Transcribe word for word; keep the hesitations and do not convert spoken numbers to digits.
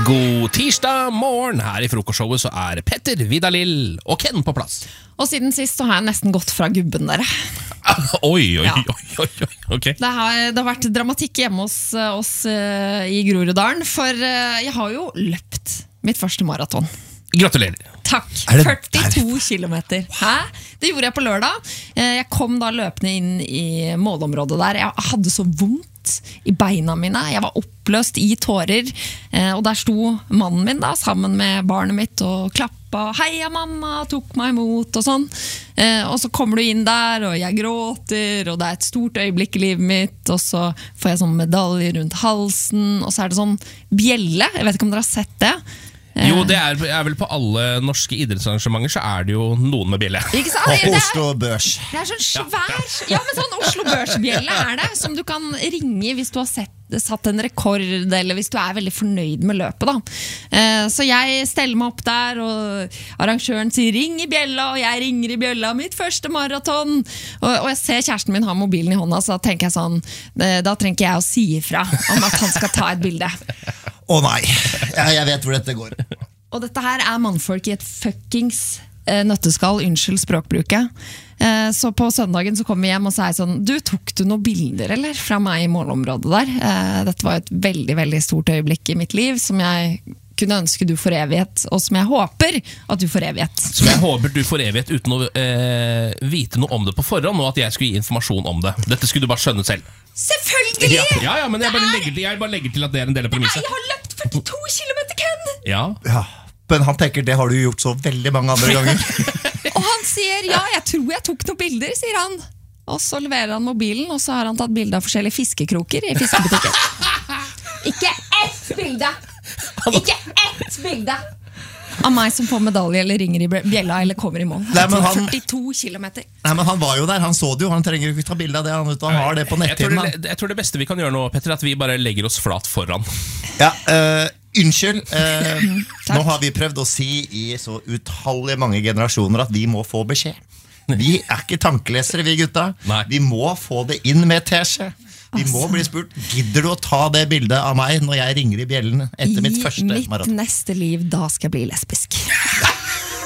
God tirsdag morgen. Her i frokostshowet så er Petter, Vidalil og Ken på plass. Og siden sist så har jeg nesten gått fra gubben dere. Oi, oi, Ja. oi, oi, oi. Ok. Det har, det har vært dramatikk hjemme hos oss uh, i Groruddalen. For uh, jeg har jo løpt mitt første maraton. Gratulerer. Takk, Er det førtito kilometer. Hæ? Det gjorde jeg på lørdag. Eh, Jeg kom da løpende inn i målområdet der. Jeg hadde så vondt i beina mine. Jeg var oppløst i tårer. Eh, Og der sto mannen min da, sammen med barnet mitt og klappa. Heia mamma, tok meg imot og sånn. Eh, Og så kommer du inn der, og jeg gråter, og det er et stort øyeblikk i livet mitt. Og så får jeg sånn medalje rundt halsen, og så er det sånn bjelle. Jeg vet ikke om dere har sett det. Jo, det er, er vel på alle norske idrettsarrangementer så er det jo noen med bjelle. Ikke sant? Og Det er- Oslo Børs. Det er sånn svær, ja, men sånn Oslo Børsbjelle er det, som du kan ringe hvis du har sett, satt en rekord, eller hvis du er veldig fornøyd med løpet da. Eh, Så jeg steller meg opp der, og arrangøren sier ring i bjella, og jeg ringer i bjella, mitt første maraton. Og, og jeg ser kjæresten min ha mobilen i hånda, så da tenker jeg sånn, eh, da trenger ikke jeg å si ifra om at han skal ta et bilde. Å nei, jeg, jeg vet hvor dette går. Og dette her er mannfolk i et fuckings eh, nøtteskall, unnskyld språkbruket. Eh, så på søndagen så kom vi hjem og sa jeg sånn, du, tok du noen bilder eller fra meg i målområdet der? Eh, dette var et veldig, veldig stort øyeblikk i mitt liv, som jeg kunne ønske du foreviget, og som jeg håper at du foreviget. Som jeg håper du får evighet uten å eh, vite noe om det på forhånd, og at jeg skulle gi informasjon om det. Dette skulle du bare skjønne selv. Selvfølgelig! Ja, ja, ja, men jeg bare, legger til, jeg bare legger til at det er en del av premisset. Jeg har løpt førtito kilometer, Ken! Ja. Ja, men han tenker det har du gjort så veldig mange andre ganger. Og han sier, ja, jeg tror jeg tok noen bilder, sier han. Og så leverer han mobilen, og så har han tatt bilder av forskjellige fiskekroker i fiskebutikken. Ikke ett bilde! Ikke ett bilde! Av meg som får medalje eller ringer i bjella eller kommer i mål. Nei, men han- førtito kilometer. Nei, men han var jo der, han så det jo. Han trenger jo ikke ta bilde av det. Han, vet, han har det på Jeg tror netthinnen. det, jeg tror det beste vi kan gjøre nå, Petter, er at vi bare legger oss flat foran. Ja, øh, unnskyld. øh, nå har vi prøvd å si i så utallige mange generasjoner at vi må få beskjed. Vi er ikke tankelesere, vi gutta. Nei. Vi må få det inn med teskje. Vi må bli spurt, gidder du å ta det bildet av meg når jeg ringer i bjellen etter mitt første I mitt maraton? neste liv, da skal jeg bli lesbisk.